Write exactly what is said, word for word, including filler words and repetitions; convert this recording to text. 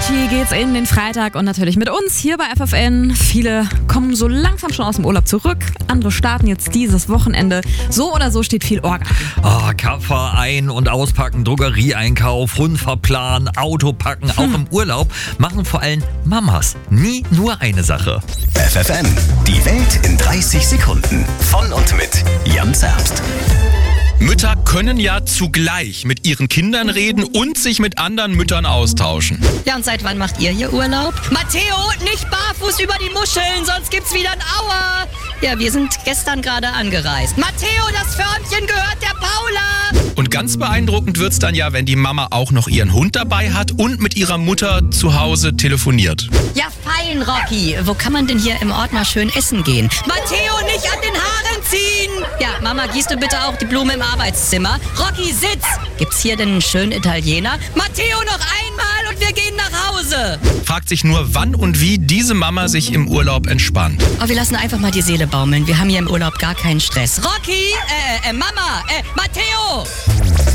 Avicii geht's in den Freitag und natürlich mit uns hier bei F F N. Viele kommen so langsam schon aus dem Urlaub zurück, andere starten jetzt dieses Wochenende. So oder so steht viel Orga. Oh, Koffer ein- und auspacken, Drogerieeinkauf, Hund verplanen, Auto packen, auch hm. im Urlaub machen vor allem Mamas nie nur eine Sache. F F N, die Welt in dreißig Sekunden. Von und mit Jan Zerbst. Mütter können ja zugleich mit ihren Kindern reden und sich mit anderen Müttern austauschen. Ja, und seit wann macht ihr hier Urlaub? Matteo, nicht barfuß über die Muscheln, sonst gibt's wieder ein Aua. Ja, wir sind gestern gerade angereist. Matteo, das Förmchen gehört der Paula. Und ganz beeindruckend wird's dann ja, wenn die Mama auch noch ihren Hund dabei hat und mit ihrer Mutter zu Hause telefoniert. Ja, fein, Rocky. Wo kann man denn hier im Ort mal schön essen gehen? Matteo, nicht an den Haaren ziehen. Ja, Mama, gießt du bitte auch die Blume im Arbeitszimmer? Rocky, sitz! Gibt's hier denn einen schönen Italiener? Matteo, noch einmal und wir gehen nach Hause. Fragt sich nur, wann und wie diese Mama sich im Urlaub entspannt. Oh, wir lassen einfach mal die Seele baumeln. Wir haben hier im Urlaub gar keinen Stress. Rocky, äh, äh, Mama, äh, Matteo!